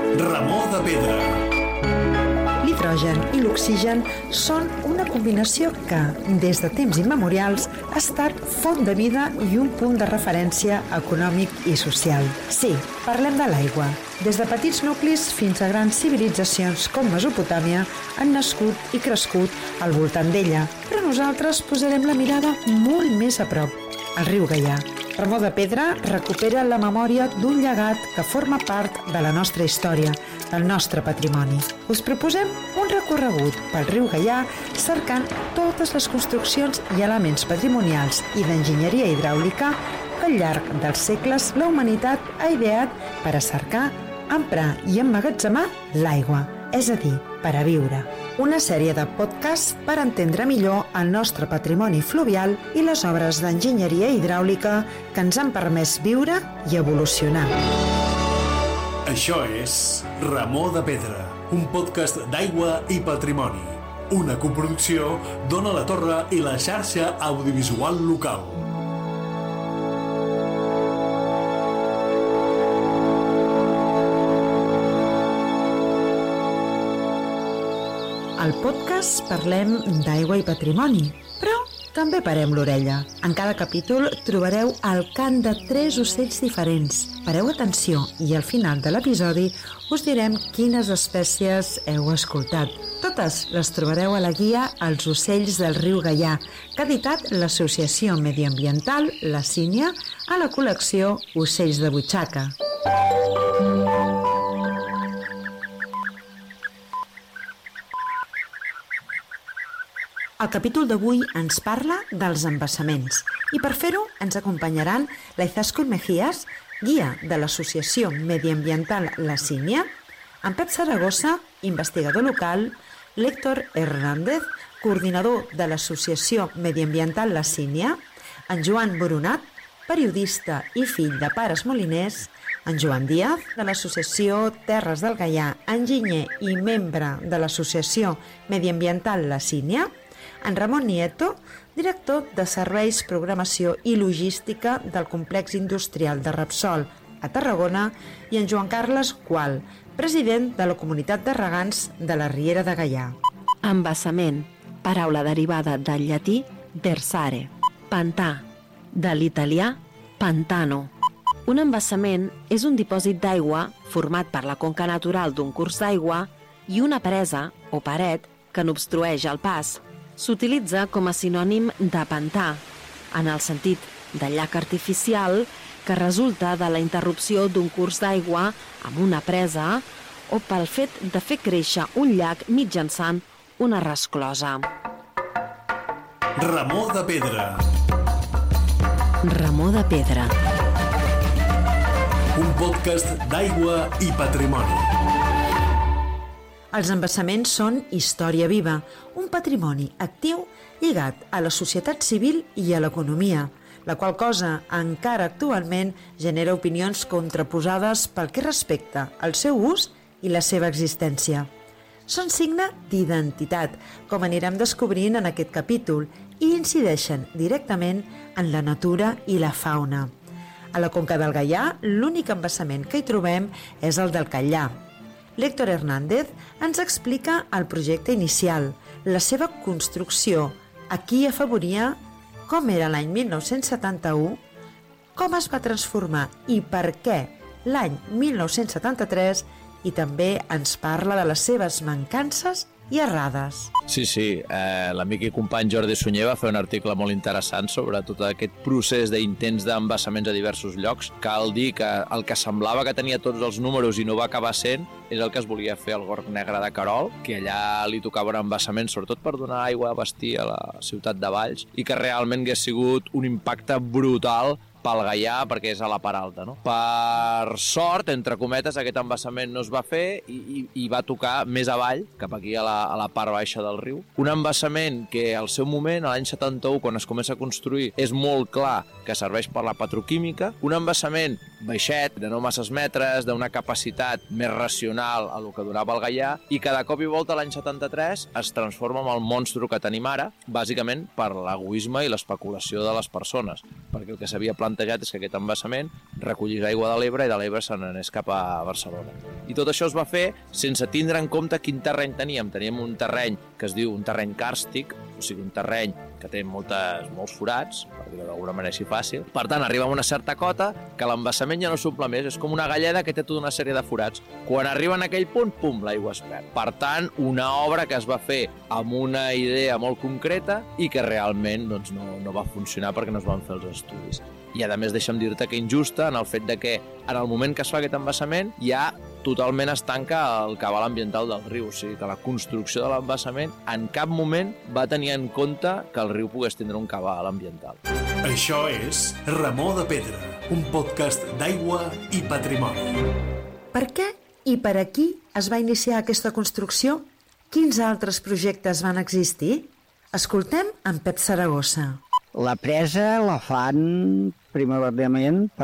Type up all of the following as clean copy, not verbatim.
Remor de pedra. L'hidrogen i l'oxigen són una combinació que, des de temps immemorials, ha estat font de vida i un punt de referència econòmic i social. Sí, parlem de l'aigua. Des de petits nuclis fins a grans civilitzacions com Mesopotàmia han nascut i crescut al voltant d'ella, però nosaltres posarem la mirada molt més a prop, al riu Gaià. Remor de pedra recupera la memòria d'un llegat que forma part de la nostra història, del nostre patrimoni. Us proposem un recorregut pel riu Gaià cercant totes les construccions i elements patrimonials i d'enginyeria hidràulica que al llarg dels segles la humanitat ha ideat per a cercar, emprar i emmagatzemar l'aigua, és a dir, per a viure. Una sèrie de podcasts per entendre millor el nostre patrimoni fluvial i les obres d'enginyeria hidràulica que ens han permès viure i evolucionar. Això és Remor de pedra, un podcast d'aigua i patrimoni. Una coproducció d'Ona la Torre i la xarxa audiovisual local. Al podcast parlem d'aigua i patrimoni, però també parem l'orella. En cada capítol trobareu el cant de 3 ocells diferents. Pareu atenció i al final de l'episodi us direm quines espècies heu escoltat. Totes les trobareu a la guia Els ocells del riu Gaià, que ha editat l'Associació Mediambiental La Sínia a la col·lecció Ocells de Butxaca. El capítol d'avui ens parla dels embassaments i per fer-ho ens acompanyaran la Izaskun Mejías, guia de l'Associació Mediambiental La Sínia, en Pep Saragossa, investigador local, l'Héctor Hernández, coordinador de l'Associació Mediambiental La Sínia, en Joan Boronat, periodista i fill de pares moliners, en Joan Díaz, de l'Associació Terres del Gaià, enginyer i membre de l'Associació Mediambiental La Sínia, en Ramon Nieto, director de Serveis, Programació i Logística del Complex Industrial de Repsol a Tarragona, i en Joan Carles Gual, president de la Comunitat de Regants de la Riera de Gaià. Embassament, paraula derivada del llatí versare. Pantà, de l'italià pantano. Un embassament és un dipòsit d'aigua format per la conca natural d'un curs d'aigua i una presa o paret que n'obstrueix el pas. S'utilitza com a sinònim de pantà, en el sentit de llac artificial que resulta de la interrupció d'un curs d'aigua amb una presa o pel fet de fer créixer un llac mitjançant una resclosa. Remor de pedra. Remor de pedra. Un podcast d'aigua i patrimoni. Els embassaments són història viva, un patrimoni actiu lligat a la societat civil i a l'economia, la qual cosa encara actualment genera opinions contraposades pel que respecta al seu ús i la seva existència. Són signe d'identitat, com anirem descobrint en aquest capítol, i incideixen directament en la natura i la fauna. A la conca del Gaià, l'únic embassament que hi trobem és el del Catllà. L'Héctor Hernández ens explica el projecte inicial, la seva construcció, a qui afavoria, com era l'any 1971, com es va transformar i per què l'any 1973, i també ens parla de les seves mancances i errades. Sí, l'amic i company Jordi Sunyer va fer un article molt interessant sobre tot aquest procés d'intents d'embassaments a diversos llocs. Cal dir que el que semblava que tenia tots els números i no va acabar sent és el que es volia fer al Gorg Negre de Querol, que allà li tocava un embassament sobretot per donar aigua a abastir a la ciutat de Valls i que realment hagués sigut un impacte brutal pel Gaià perquè és a la part alta, no? Per sort, entre cometes, aquest embassament no es va fer i va tocar més avall, cap aquí a la part baixa del riu. Un embassament que al seu moment, a l'any 71, quan es comença a construir, és molt clar que serveix per la petroquímica. Un embassament baixet, de no masses metres, d'una capacitat més racional a lo que donava el Gaià, i que de cop i volta l'any 73 es transforma en el monstru que tenim ara, bàsicament per l'egoisme i l'especulació de les persones, perquè el que s'havia plantejat és que aquest embassament recollís aigua de l'Ebre i de l'Ebre se n'anés cap a Barcelona. I tot això es va fer sense tindre en compte quin terreny teníem. Teníem un terreny que es diu un terreny càrstic, o sigui, un terreny que té molts forats, per dir-ho d'alguna manera així fàcil. Per tant, arriba a una certa cota que l'embassament ja no s'omple més, és com una galleda que té tota una sèrie de forats. Quan arriba en aquell punt, pum, l'aigua es perd. Per tant, una obra que es va fer amb una idea molt concreta i que realment doncs, no va funcionar perquè no es van fer els estudis. I a més deixa'm dir-te que injusta en el fet de que en el moment que es fa aquest embassament ja totalment es tanca el cabal ambiental del riu, o sigui que la construcció de l'embassament en cap moment va tenir en compte que el riu pogués tindre un cabal ambiental. Això és Remor de Pedra, un podcast d'aigua i patrimoni. Per què i per a qui es va iniciar aquesta construcció? Quins altres projectes van existir? Escoltem en Pep Saragossa. La presa la fan primordialment per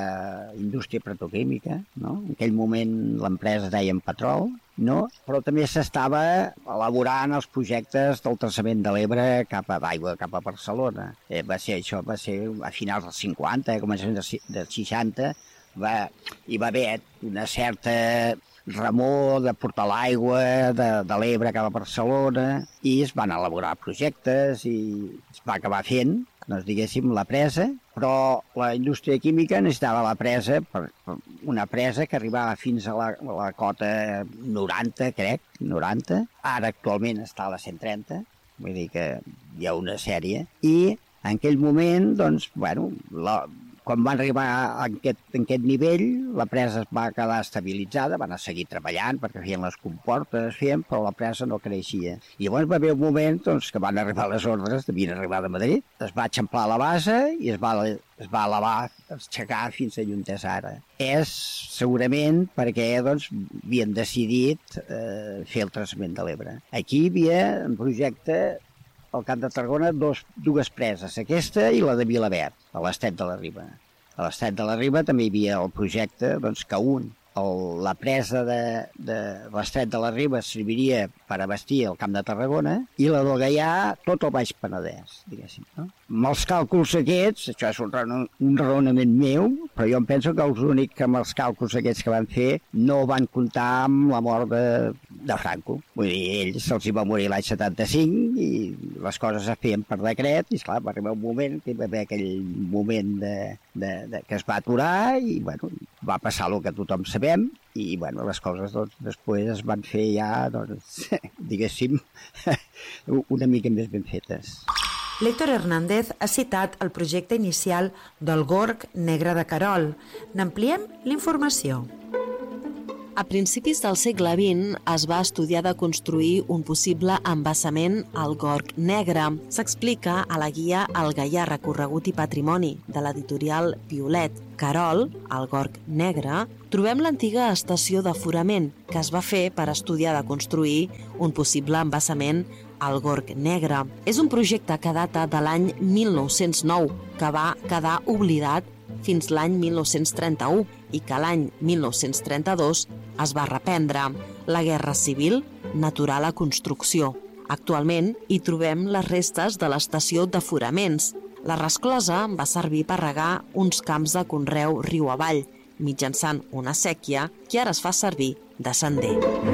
la indústria petroquímica, no? En aquell moment l'empresa deien petrol, no? Però també s'estava elaborant els projectes del traçament de l'Ebre d'aigua cap a Barcelona. Això va ser a finals dels 50, a començaments dels 60, hi va haver una certa remor de portar l'aigua de l'Ebre cap a Barcelona i es van elaborar projectes i es va acabar fent, doncs diguéssim, la presa, però la indústria química necessitava la presa, una presa que arribava fins a la cota 90, crec, 90. Ara actualment està a la 130, vull dir que hi ha una sèrie. I en aquell moment, doncs, bueno, quan van arribar a aquest nivell, la presa es va quedar estabilitzada, van a seguir treballant perquè feien les comportes, però la presa no creixia. I llavors va haver un moment doncs, que van arribar les ordres, devien arribar de Madrid, es va eixamplar la base i es va elevar, aixecar fins a on és ara. És segurament perquè doncs, havien decidit fer el traçament de l'Ebre. Aquí hi havia un projecte al Camp de Tarragona dues preses, aquesta i la de Vilaverd, a l'Estret de la Riba. A l'Estret de la Riba també hi havia el projecte doncs, que la presa de l'Estret de la Riba serviria per abastir el Camp de Tarragona i la del Gaià tot el Baix Penedès, diguéssim. No? Amb els càlculs aquests, això és un raonament meu, però jo em penso que els únics que amb els càlculs aquests que van fer no van comptar amb la mort de Franco. Vull dir, ells se'ls va morir l'any 75 i les coses es feien per decret i, esclar, va arribar un moment que hi va haver aquell moment que es va aturar i, bueno, va passar el que tothom sabem i, bueno, les coses doncs, després es van fer ja, doncs, diguéssim, una mica més ben fetes. L'Héctor Hernández ha citat el projecte inicial del Gorg Negre de Querol. N'ampliem l'informació. A principis del segle XX es va estudiar de construir un possible embassament al Gorg Negre. S'explica a la guia El Gaià recorregut i patrimoni de l'editorial Violet. Querol, al Gorg Negre, trobem l'antiga estació d'aforament que es va fer per estudiar de construir un possible embassament al Gorg Negre. És un projecte que data de l'any 1909, que va quedar oblidat fins l'any 1931 i que l'any 1932 es va reprendre. La Guerra Civil n'aturà la construcció. Actualment hi trobem les restes de l'estació d'aforaments. La resclosa va servir per regar uns camps de conreu riu avall, mitjançant una sèquia que ara es fa servir de sender.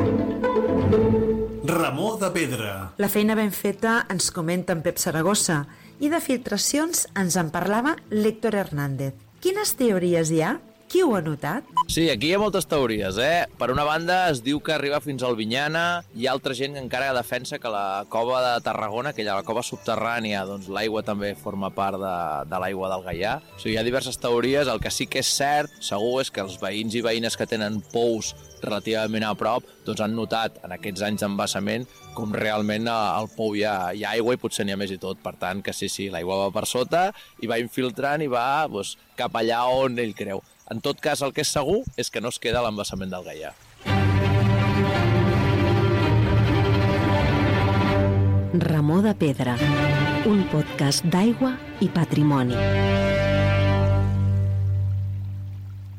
Remor de Pedra. La feina ben feta ens comenta en Pep Saragossa i de filtracions ens en parlava l'Héctor Hernández. Quines teories hi ha? Qui ho ha notat? Sí, aquí hi ha moltes teories, Per una banda, es diu que arriba fins al Vinyana, hi ha altra gent que encara defensa que la cova de Tarragona, la cova subterrània, doncs l'aigua també forma part de l'aigua del Gaià. O sigui, hi ha diverses teories, el que sí que és cert, segur, és que els veïns i veïnes que tenen pous relativament a prop, doncs han notat en aquests anys d'embassament com realment al pou hi ha aigua i potser n'hi ha més i tot. Per tant, que sí, l'aigua va per sota i va infiltrant i va cap allà on ell creu. En tot cas, el que és segur és que no es queda a l'embassament del Gaià. Remor de Pedra, un podcast d'aigua i patrimoni.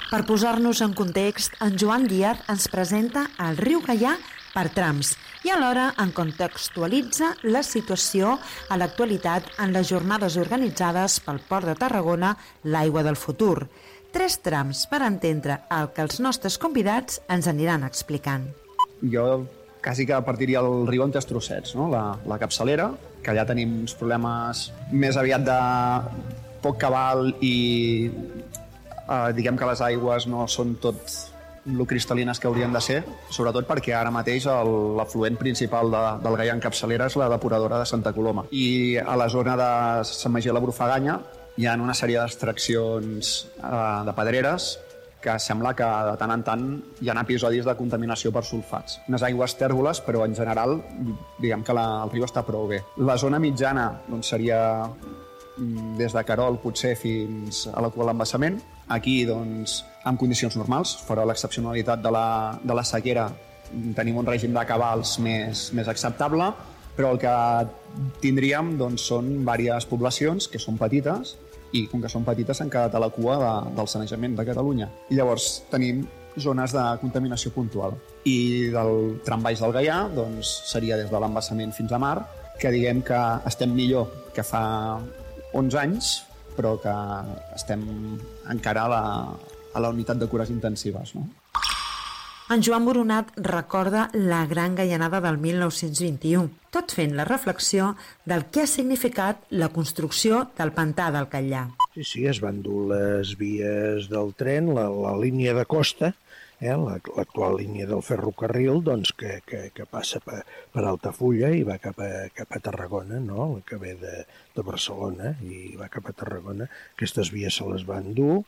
Per posar-nos en context, en Joan Díaz ens presenta el riu Gaià per trams i alhora en contextualitza la situació a l'actualitat en les jornades organitzades pel Port de Tarragona, l'Aigua del Futur. 3 trams per entendre el que els nostres convidats ens aniran explicant. Jo quasi que partiria el riu en 3 trossets, no? La capçalera, que allà tenim uns problemes més aviat de poc cabal i diguem que les aigües no són tot lo cristal·lines que haurien de ser, sobretot perquè ara mateix l'afluent principal del Gaià en capçalera és la depuradora de Santa Coloma. I a la zona de Sant Magí a la Brufaganya hi ha una sèrie d'extraccions de pedreres que sembla que de tant en tant hi ha episodis de contaminació per sulfats. Unes aigües tèrboles, però en general diguem que el riu està prou bé. La zona mitjana doncs, seria des de Querol potser fins a l'actual embassament. Aquí, doncs, en condicions normals, fora l'excepcionalitat de la sequera, tenim un règim de cabals més acceptable, però el que tindríem doncs, són diverses poblacions que són petites i com que són petites s'han quedat a la cua del sanejament de Catalunya. I llavors tenim zones de contaminació puntual. I del tram baix del Gaià doncs, seria des de l'embassament fins a mar, que diguem que estem millor que fa 11 anys, però que estem encara a la unitat de cures intensives, no? En Joan Boronat recorda la gran gaianada del 1921, tot fent la reflexió del que ha significat la construcció del pantà del Catllà. Sí, es van dur les vies del tren, la línia de costa, l'actual línia del ferrocarril, doncs, que passa per Altafulla i va cap a Tarragona, no? Que ve de Barcelona i va cap a Tarragona. Aquestes vies se les van dur.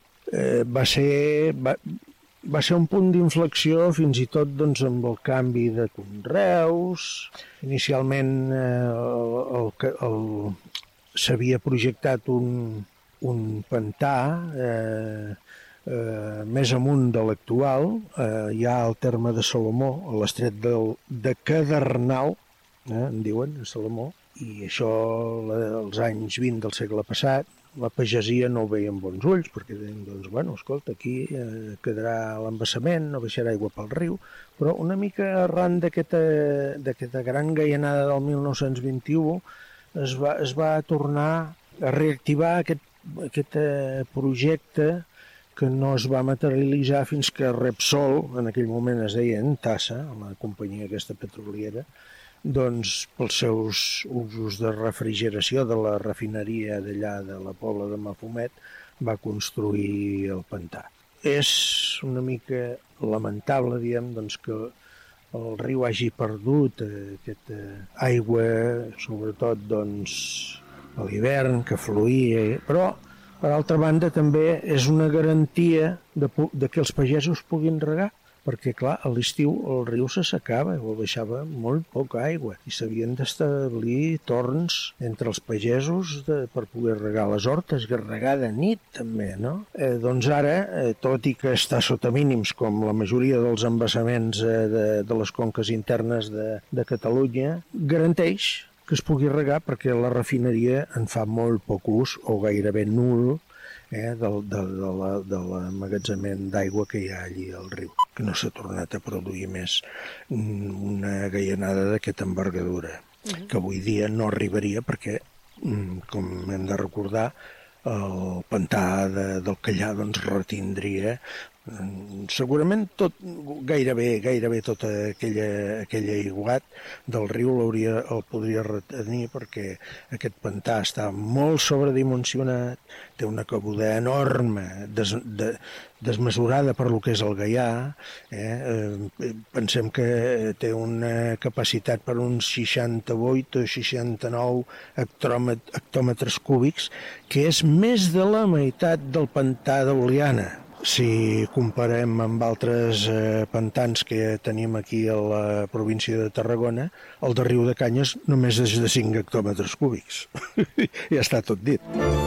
Va ser un punt d'inflexió fins i tot doncs, amb el canvi de conreus. Inicialment s'havia projectat un pantà més amunt de l'actual, hi ha el terme de Salomó, a l'estret de Cadernal, en diuen, a Salomó, i això als anys 20 del segle passat, la pagesia no ho veia amb bons ulls, perquè deien, doncs, bueno, escolta, aquí quedarà l'embassament, no baixarà aigua pel riu, però una mica arran d'aquesta gran gaianada del 1921 es va tornar a reactivar aquest projecte que no es va materialitzar fins que Repsol, en aquell moment es deia Entasa, la companyia aquesta petroliera, doncs pels seus usos de refrigeració de la refineria d'allà de la Pobla de Mafumet va construir el pantà. És una mica lamentable, diguem, doncs, que el riu hagi perdut aquesta aigua, sobretot doncs, a l'hivern, que fluïa, però per altra banda també és una garantia de que els pagesos puguin regar, perquè, clar, a l'estiu el riu se secava o baixava molt poca aigua i s'havien d'establir torns entre els pagesos per poder regar les hortes, i regar de nit també, no? Doncs ara, tot i que està sota mínims com la majoria dels embassaments de les conques internes de Catalunya, garanteix que es pugui regar perquè la refineria en fa molt poc ús o gairebé nul de l'emmagatzemament d'aigua que hi ha allí al riu, que no s'ha tornat a produir més una gaianada d'aquesta envergadura, que avui dia no arribaria perquè, com hem de recordar, el pantà del Catllà doncs, retindria segurament gairebé tot aquell aiguat del riu el podria retenir perquè aquest pantà està molt sobredimensionat, té una cabuda enorme, desmesurada per lo que és el Gaià. Pensem que té una capacitat per uns 68 o 69 hectòmetres cúbics, que és més de la meitat del pantà d'Oliana. Si comparem amb altres pantans que tenim aquí a la província de Tarragona, el de Riu de Canyes només és de 5 hectòmetres cúbics. Ja està tot dit.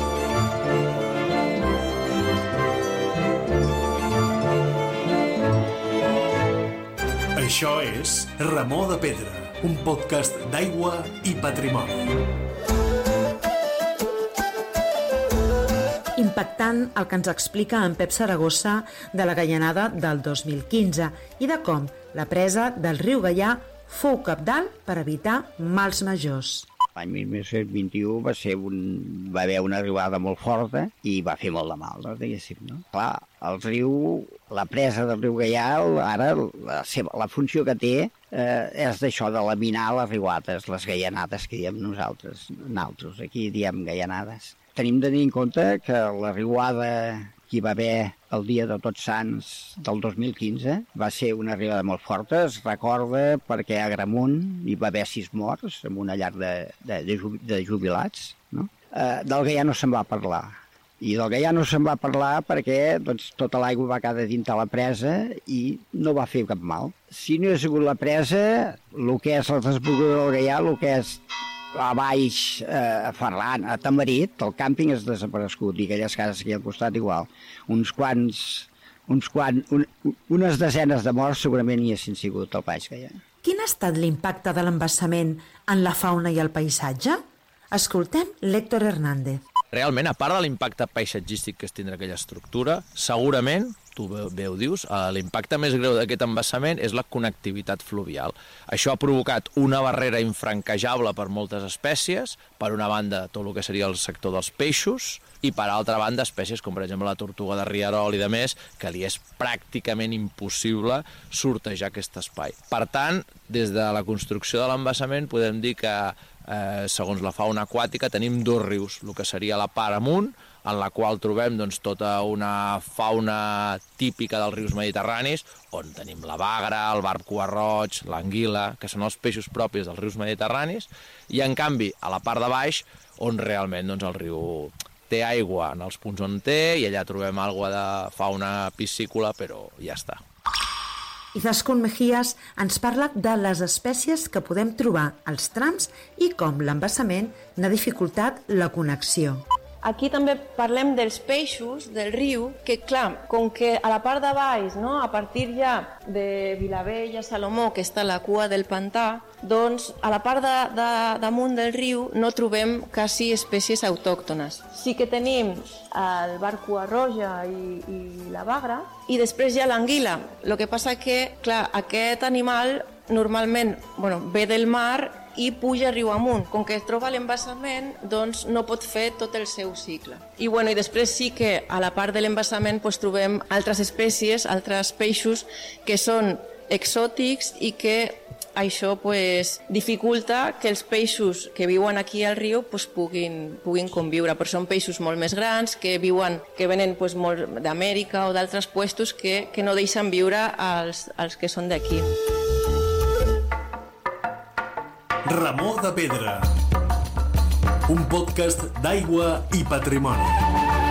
Això és Remor de Pedra, un podcast d'aigua i patrimoni. Impactant el que ens explica en Pep Saragossa de la Gaianada del 2015 i de com la presa del riu Gaià fou cabdal per evitar mals majors. L'any 1921 va haver una arribada molt forta i va fer molt de mal, diguéssim, no? Clar, la presa del riu Gaià, ara la funció que té és d'això, de laminar les riuades, les gaianades que diem nosaltres, aquí diem gaianades. Tenim de tenir en compte que la riuada que hi va haver el dia de Tots Sants del 2015 va ser una arribada molt forta, es recorda perquè a Agramunt hi va haver 6 morts en una llar de jubilats, no? Del Gaià no se'n va parlar. I del Gaià no se'n va parlar perquè tota l'aigua va quedar dintre la presa i no va fer cap mal. Si no hi ha sigut la presa, el que és la desembocadura del Gaià, el que és a baix, a Ferran, a Tamarit, el càmping és desaparegut i aquelles cases aquí al costat igual. Unes desenes de morts segurament hi haguessin sigut al Baix Gaià. Quin ha estat l'impacte de l'embassament en la fauna i el paisatge? Escoltem l'Héctor Hernández. Realment, a part de l'impacte paisatgístic que es tindrà aquella estructura, segurament, tu bé ho dius, l'impacte més greu d'aquest embassament és la connectivitat fluvial. Això ha provocat una barrera infranquejable per moltes espècies, per una banda tot el que seria el sector dels peixos, i per altra banda espècies com per exemple la tortuga de rierol i de més, que li és pràcticament impossible sortejar aquest espai. Per tant, des de la construcció de l'embassament podem dir que segons la fauna aquàtica tenim 2 rius, el que seria la part amunt, en la qual trobem tota una fauna típica dels rius mediterranis, on tenim la bagra, el barb cuarroig, l'anguila, que són els peixos propis dels rius mediterranis, i en canvi a la part de baix, on realment el riu té aigua en els punts on té, i allà trobem alguna de fauna piscícola, però ja està. Izaskun Mejías ens parla de les espècies que podem trobar als trams i com l'embassament n'ha dificultat la connexió. Aquí també parlem dels peixos del riu, que clar, com que a la part de baix, no, a partir ja de Vilavella, Salomó, que està a la cua del pantà, doncs a la part damunt del riu no trobem quasi espècies autòctones. Sí que tenim el barb cuarroja i la bagra, i després hi ha l'anguila. El que passa que, clar, aquest animal normalment ve del mar i puja riu amunt. Com que es troba a l'embassament, doncs no pot fer tot el seu cicle. I després sí que a la part de l'embassament trobem altres espècies, altres peixos que són exòtics i que això dificulta que els peixos que viuen aquí al riu puguin conviure, però són peixos molt més grans que venen molt d'Amèrica o d'altres puestos que no deixen viure als que són d'aquí. Ramó de Pedra, un podcast d'aigua i patrimoni.